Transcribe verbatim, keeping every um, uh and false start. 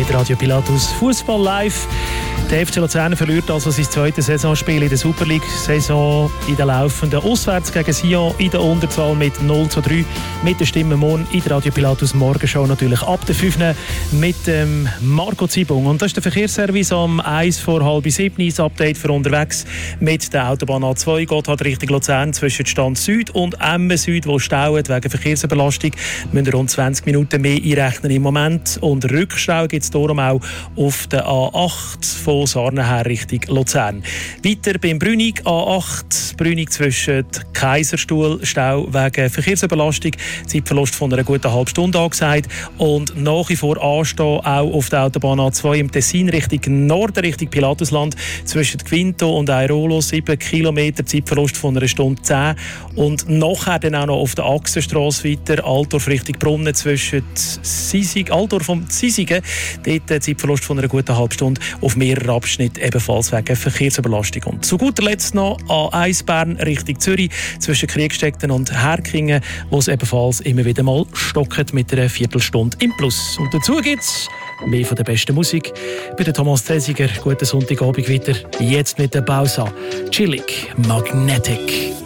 mit Radio Pilatus Fußball live. Der F C Luzern verliert also sein zweites Saisonspiel in der Super League-Saison in der laufenden auswärts gegen Sion in der Unterzahl mit null zu drei. Mit der Stimme morgen in der Radio Pilatus Morgenshow natürlich ab der fünf mit ähm, Marco Zibung. Und das ist der Verkehrsservice am eins vor halb sieben. Das Update für unterwegs mit der Autobahn A zwei. Geht halt Richtung Luzern zwischen Stand Süd und Emmen Süd, wo staut wegen Verkehrsüberlastung. Müssen rund zwanzig Minuten mehr einrechnen im Moment. Und Rückstau gibt es darum auch auf der A acht von Sarnen her Richtung Luzern. Weiter beim Brünig A acht, Brünig zwischen Kaiserstuhl, Stau wegen Verkehrsüberlastung, Zeitverlust von einer guten halben Stunde angesagt und nach wie vor anstehen auch auf der Autobahn A zwei im Tessin Richtung Norden, Richtung Pilatusland zwischen Quinto und Airolo, sieben Kilometer, Zeitverlust von einer Stunde zehn und nachher dann auch noch auf der Achsenstrasse weiter, Altdorf Richtung Brunnen zwischen Sisig, Altdorf und Sisigen, dort Zeitverlust von einer guten halben Stunde auf mehreren Abschnitten, ebenfalls wegen Verkehrsüberlastung. Und zu guter Letzt noch A eins Bern Richtung Zürich zwischen Kriegstetten und Herkingen, wo es ebenfalls immer wieder mal stockt mit einer Viertelstunde im Plus. Und dazu gibt es mehr von der besten Musik bei der Thomas Thesiger. Guten Sonntagabend wieder. Jetzt mit der Bausa. Chillig, Magnetic.